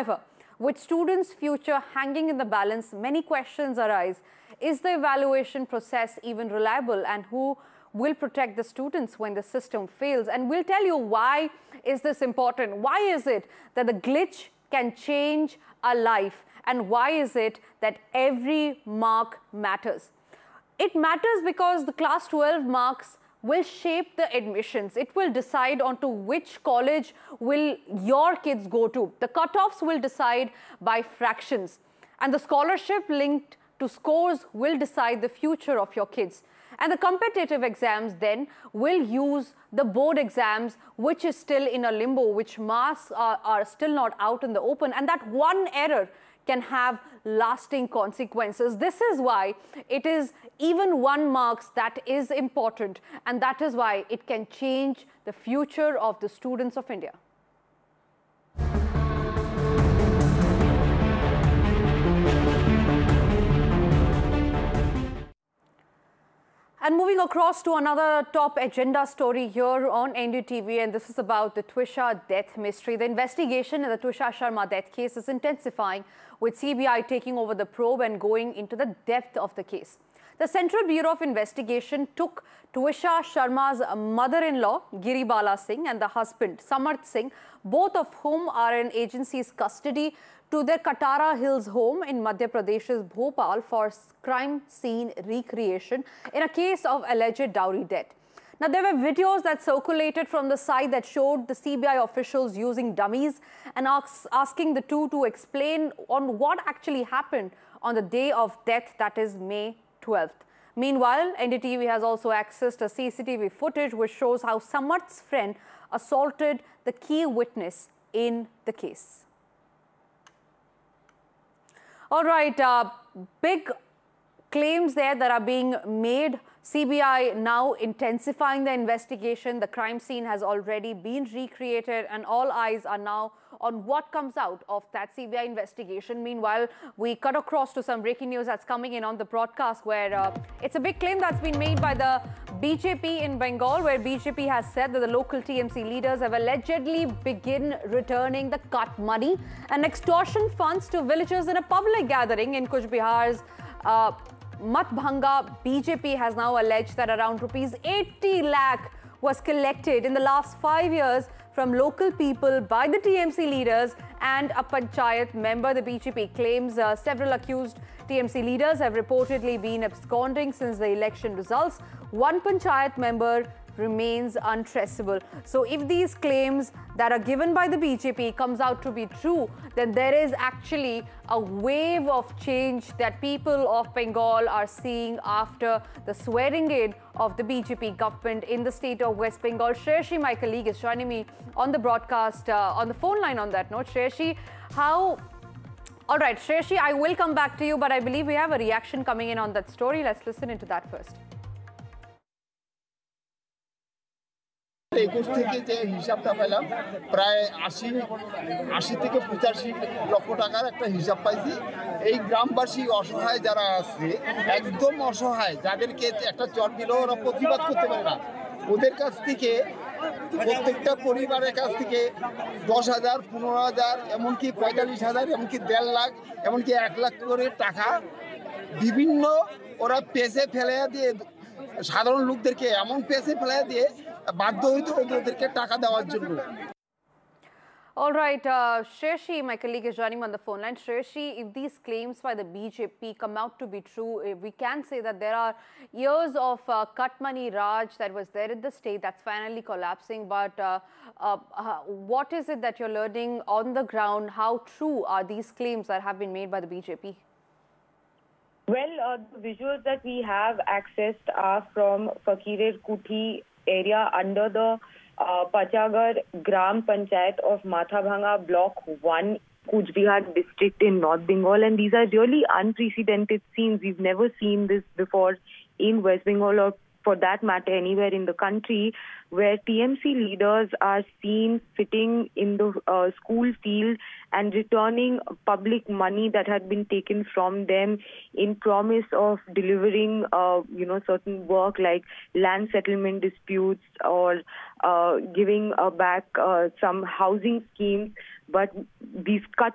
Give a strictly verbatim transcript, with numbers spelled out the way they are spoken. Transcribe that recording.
However, with students' future hanging in the balance, many questions arise. Is the evaluation process even reliable, and who will protect the students when the system fails? And we'll tell you why is this important. Why is it that the glitch can change a life, and why is it that every mark matters? It matters because the class twelve marks will shape the admissions. It will decide onto which college will your kids go to. The cutoffs will decide by fractions, and the scholarship linked to scores will decide the future of your kids. And the competitive exams then will use the board exams, which is still in a limbo, which marks are, are still not out in the open, and that one error can have lasting consequences. This is why it is even one marks that is important, and that is why it can change the future of the students of India. And moving across to another top agenda story here on N D T V, and this is about the Twisha death mystery. The investigation in the Twisha Sharma death case is intensifying, with C B I taking over the probe and going into the depth of the case. The Central Bureau of Investigation took Twisha Sharma's mother-in-law, Giribala Singh, and the husband, Samarth Singh, both of whom are in agency's custody, to their Katara Hills home in Madhya Pradesh's Bhopal for crime scene recreation in a case of alleged dowry debt. Now, there were videos that circulated from the site that showed the C B I officials using dummies and ask, asking the two to explain on what actually happened on the day of death, that is May twelfth. Meanwhile, N D T V has also accessed a C C T V footage which shows how Samarth's friend assaulted the key witness in the case. All right, uh, big claims there that are being made. C B I now intensifying the investigation. The crime scene has already been recreated, and all eyes are now on what comes out of that C B I investigation. Meanwhile, we cut across to some breaking news that's coming in on the broadcast, where uh, it's a big claim that's been made by the B J P in Bengal, where B J P has said that the local T M C leaders have allegedly begun returning the cut money and extortion funds to villagers in a public gathering in Kuch Bihar's uh, Matbhanga. B J P has now alleged that around rupees eighty lakh was collected in the last five years from local people by the T M C leaders and a panchayat member. The B J P claims uh, several accused T M C leaders have reportedly been absconding since the election results. One panchayat member remains untraceable. So if these claims that are given by the B J P comes out to be true, then there is actually a wave of change that people of Bengal are seeing after the swearing in of the B J P government in the state of West Bengal. Shreyashi, my colleague, is joining me on the broadcast, uh, on the phone line on that note. Shreyashi, how... All right, Shreyashi, I will come back to you, but I believe we have a reaction coming in on that story. Let's listen into that first. একুশ থেকে যে হিসাবটা পেলাম প্রায় আশি আশি থেকে পঁচাশি লক্ষ টাকার একটা হিসাব পাইছি। এই গ্রামবাসী অসহায় যারা আছে, একদম অসহায়, যাদেরকে একটা চট দিলেও ওরা প্রতিবাদ করতে পারে না, ওদের কাছ থেকে প্রত্যেকটা পরিবারের কাছ থেকে দশ হাজার পনেরো হাজার এমনকি পঁয়তাল্লিশ হাজার এমনকি দেড় লাখ এমনকি এক লাখ করে টাকা বিভিন্ন ওরা পেছে ফেলে দিয়ে সাধারণ লোকদেরকে এমন পেছে ফেলে দিয়ে বাধ্য হইতো ওদেরকে টাকা দেওয়ার জন্য। All right, uh, Shreyashi, my colleague, is joining me on the phone line. Shreyashi, if these claims by the B J P come out to be true, we can say that there are years of uh, cut money Raj that was there in the state that's finally collapsing. But uh, uh, uh, what is it that you're learning on the ground? How true are these claims that have been made by the B J P? Well, uh, the visuals that we have accessed are from Fakirer Kuthi area under the uh, Pachagar Gram Panchayat of Mathabhanga Block one, Kuch Bihar district in North Bengal. And these are really unprecedented scenes. We've never seen this before in West Bengal, or for that matter anywhere in the country, where T M C leaders are seen sitting in the uh, school field and returning public money that had been taken from them in promise of delivering, uh, you know, certain work like land settlement disputes or uh, giving uh, back uh, some housing schemes. But these cut